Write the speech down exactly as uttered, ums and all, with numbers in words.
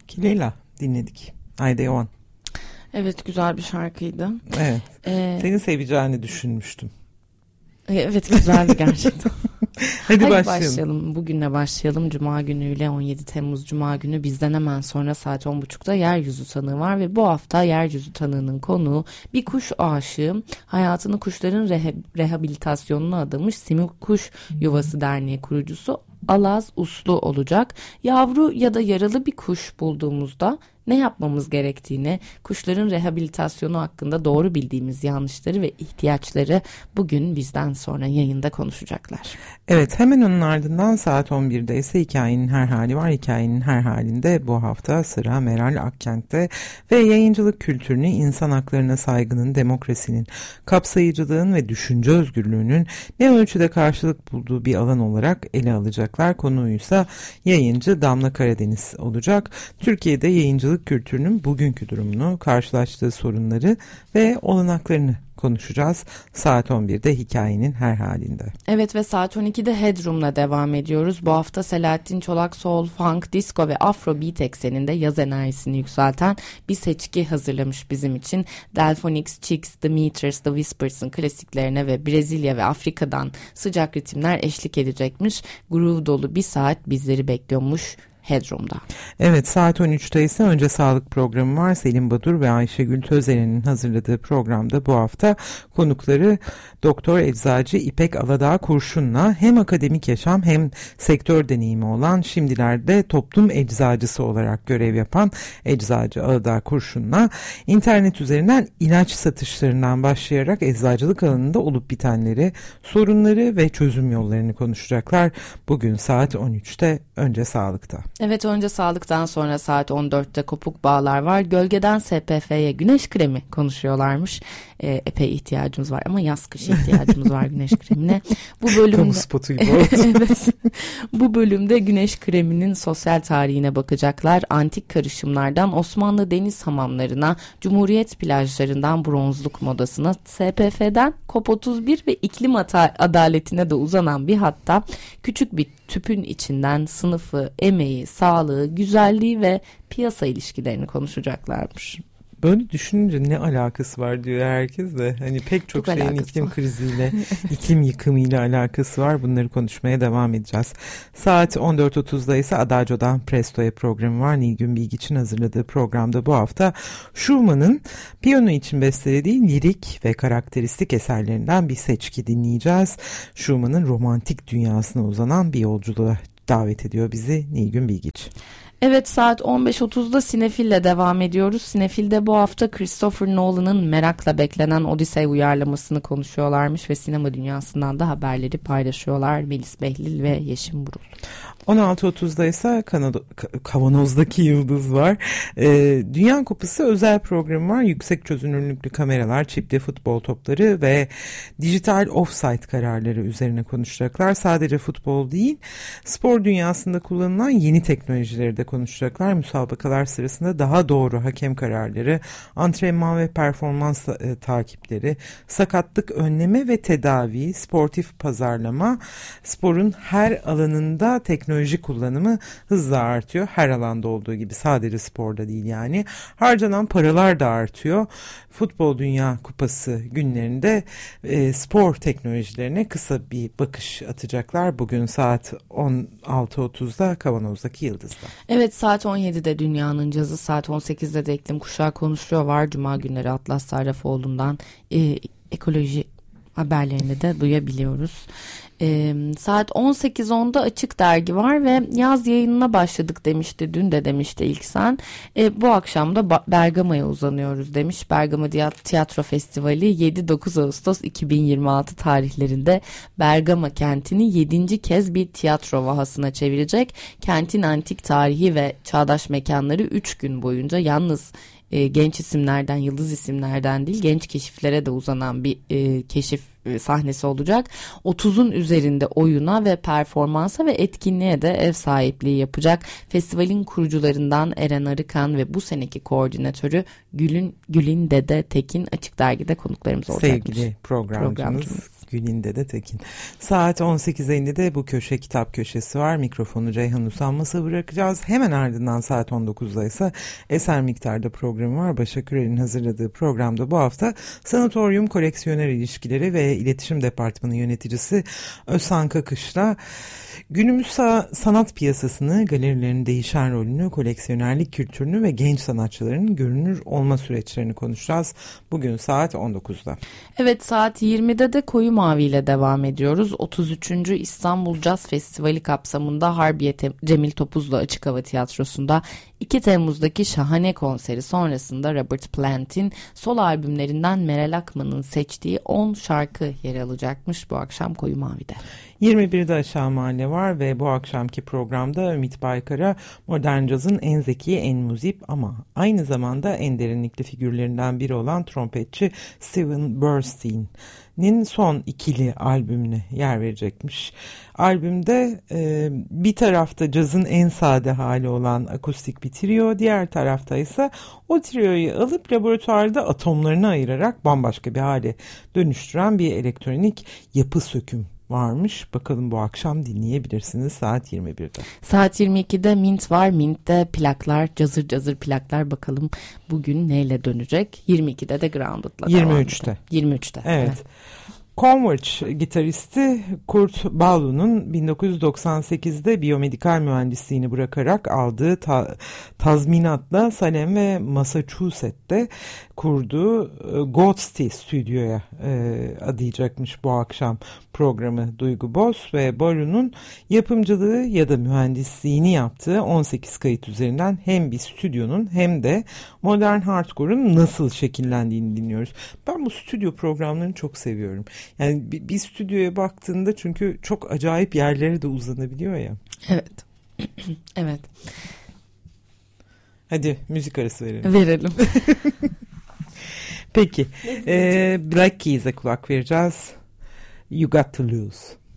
Kilela dinledik. I Day One. Evet, güzel bir şarkıydı. Evet. Ee, Seni seveceğini düşünmüştüm. Evet, güzeldi gerçekten. Hadi, Hadi başlayalım. başlayalım. Bugünle başlayalım. Cuma günüyle on yedi Temmuz Cuma günü bizden hemen sonra saat on buçukta Yeryüzü Tanığı var ve bu hafta Yeryüzü Tanığı'nın konuğu bir kuş aşığı, hayatını kuşların reha- rehabilitasyonuna adamış Simuk Kuş Yuvası Derneği kurucusu Alaz Uslu olacak. Yavru ya da yaralı bir kuş bulduğumuzda ne yapmamız gerektiğini, kuşların rehabilitasyonu hakkında doğru bildiğimiz yanlışları ve ihtiyaçları bugün bizden sonra yayında konuşacaklar. Evet, hemen onun ardından saat on birde ise Hikayenin Her Hali var. Hikayenin Her Halinde bu hafta sıra Meral Akkent'te ve yayıncılık kültürünü, insan haklarına saygının, demokrasinin, kapsayıcılığın ve düşünce özgürlüğünün ne ölçüde karşılık bulduğu bir alan olarak ele alacaklar. Konuğuysa yayıncı Damla Karadeniz olacak. Türkiye'de yayıncılık kültürünün bugünkü durumunu, karşılaştığı sorunları ve olanaklarını konuşacağız. Saat on birde Hikayenin Her Halinde. Evet ve saat on ikide Headroom'la devam ediyoruz. Bu hafta Selahattin Çolak soul, funk, disco ve afrobeat ekseninde yaz enerjisini yükselten bir seçki hazırlamış bizim için. Delphonics, Chicks, The Meters, The Whispers'ın klasiklerine ve Brezilya ve Afrika'dan sıcak ritimler eşlik edecekmiş. Groove dolu bir saat bizleri bekliyormuş Headroom'da. Evet, saat on üçte ise Önce Sağlık programı var. Selim Badur ve Ayşegül Tözeren'in hazırladığı programda bu hafta konukları Doktor Eczacı İpek Aladağ Kurşun'la hem akademik yaşam hem sektör deneyimi olan, şimdilerde toplum eczacısı olarak görev yapan Eczacı Aladağ Kurşun'la internet üzerinden ilaç satışlarından başlayarak eczacılık alanında olup bitenleri, sorunları ve çözüm yollarını konuşacaklar. Bugün saat on üçte Önce Sağlık'ta. Evet, önce sağlıktan sonra saat on dörtte Kopuk Bağlar var. Gölgeden S P F'ye güneş kremi konuşuyorlarmış. E, epey ihtiyacımız var ama yaz kış ihtiyacımız var güneş kremine. Bu bölümde kamu spotu gibi oldu. Evet. Bu bölümde güneş kreminin sosyal tarihine bakacaklar. Antik karışımlardan Osmanlı deniz hamamlarına, Cumhuriyet plajlarından bronzluk modasına, S P F'den COP otuz bir ve iklim adaletine de uzanan bir hatta küçük bir tüpün içinden sınıfı, emeği, sağlığı, güzelliği ve piyasa ilişkilerini konuşacaklarmış. Böyle düşününce ne alakası var diyor herkes de. Hani pek çok, çok şeyin iklim var. kriziyle, iklim yıkımıyla alakası var. Bunları konuşmaya devam edeceğiz. Saat on dört otuzda ise Adagio'dan Presto'ya programı var. Nilgün Bilgiç'in hazırladığı programda bu hafta Schumann'ın piyano için bestelediği lirik ve karakteristik eserlerinden bir seçki dinleyeceğiz. Schumann'ın romantik dünyasına uzanan bir yolculuğa davet ediyor bizi Nilgün Bilgiç. Evet, saat on beş otuzda Sinefil'le devam ediyoruz. Sinefil'de bu hafta Christopher Nolan'ın merakla beklenen Odyssey uyarlamasını konuşuyorlarmış ve sinema dünyasından da haberleri paylaşıyorlar. Melis Behlil ve Yeşim Burul. on altı otuzda ise Kanada, Kavanoz'daki Yıldız var. Ee, Dünya Kupası özel programı var. Yüksek çözünürlüklü kameralar, çipli futbol topları ve dijital offside kararları üzerine konuşacaklar. Sadece futbol değil, spor dünyasında kullanılan yeni teknolojileri de konuşacaklar. Müsabakalar sırasında daha doğru hakem kararları, antrenman ve performans e, takipleri, sakatlık önleme ve tedavi, sportif pazarlama, sporun her alanında teknoloji kullanımı hızla artıyor. Her alanda olduğu gibi, sadece sporda değil yani. Harcanan paralar da artıyor. Futbol Dünya Kupası günlerinde e, spor teknolojilerine kısa bir bakış atacaklar. Bugün saat on altı otuzda Kavanoz'daki Yıldız'da. Evet, saat on yedide Dünyanın Cazı, saat on sekizde de iklim kuşağı konuşuyor var. Cuma günleri Atlas Sarrafoğlu'ndan e, ekoloji haberlerini de duyabiliyoruz. Ee, saat on sekiz onda Açık Dergi var ve yaz yayınına başladık demişti. Dün de demişti ilk sen. Ee, bu akşam da Bergama'ya uzanıyoruz demiş. Bergama Tiyatro Festivali yedi dokuz Ağustos iki bin yirmi altı tarihlerinde Bergama kentini yedinci kez bir tiyatro vahasına çevirecek. Kentin antik tarihi ve çağdaş mekanları üç gün boyunca yalnız e, genç isimlerden, yıldız isimlerden değil, genç keşiflere de uzanan bir e, keşif sahnesi olacak. otuzun üzerinde oyuna ve performansa ve etkinliğe de ev sahipliği yapacak. Festivalin kurucularından Eren Arıkan ve bu seneki koordinatörü Gülün, Gülin Dede Tekin Açık Dergi'de konuklarımız olacakmış. Sevgili programcımız, programcımız. Gülin Dede Tekin. Saat on sekiz elli'de bu köşe kitap köşesi var. Mikrofonu Ceyhan Usanmas'a bırakacağız. Hemen ardından saat on dokuzda ise Eser Miktar'da programı var. Başak Ürel'in hazırladığı programda bu hafta Sanatoryum Koleksiyoner İlişkileri ve İletişim Departmanı Yöneticisi Özhan Kakış'la günümüz sanat piyasasını, galerilerin değişen rolünü, koleksiyonerlik kültürünü ve genç sanatçıların görünür olma süreçlerini konuşacağız. Bugün saat on dokuzda. Evet, saat yirmide de Koyu Mavi ile devam ediyoruz. otuz üçüncü İstanbul Caz Festivali kapsamında Harbiye Cemil Topuzlu Açık Hava Tiyatrosu'nda iki Temmuz'daki şahane konseri sonrasında Robert Plant'in sol albümlerinden Meral Akman'ın seçtiği on şarkı yer alacakmış bu akşam Koyu Mavi'de. yirmi birde Aşağı Mahalle var ve bu akşamki programda Ümit Baykar'a modern cazın en zeki, en muzip ama aynı zamanda en derinlikli figürlerinden biri olan trompetçi Steven Bernstein'in son ikili albümüne yer verecekmiş. Albümde e, bir tarafta cazın en sade hali olan akustik bir trio, diğer tarafta ise o trioyu alıp laboratuvarda atomlarını ayırarak bambaşka bir hale dönüştüren bir elektronik yapı söküm varmış. Bakalım bu akşam dinleyebilirsiniz saat yirmi birde. Saat yirmi ikide Mint var. Mint'te plaklar, cazır cazır plaklar. Bakalım bugün neyle dönecek? yirmi ikide de Grounded'la yirmi üçte. yirmi üçte. Evet. evet. Converge gitaristi Kurt Ballon'un bin dokuz yüz doksan sekizde biyomedikal mühendisliğini bırakarak aldığı ta- tazminatla Salem ve Massachusetts'te kurduğu Ghosty stüdyoya e, adayacakmış bu akşam programı Duygu Boz ve Ballon'un yapımcılığı ya da mühendisliğini yaptığı on sekiz kayıt üzerinden hem bir stüdyonun hem de modern hardcore'un nasıl şekillendiğini dinliyoruz. Ben bu stüdyo programlarını çok seviyorum. Yani bir, bir stüdyoya baktığında çünkü çok acayip yerlere de uzanabiliyor ya. Evet. Evet. Hadi müzik arası verelim. Verelim. Peki. Ee, Black Keys'e kulak vereceğiz. You Got to Lose.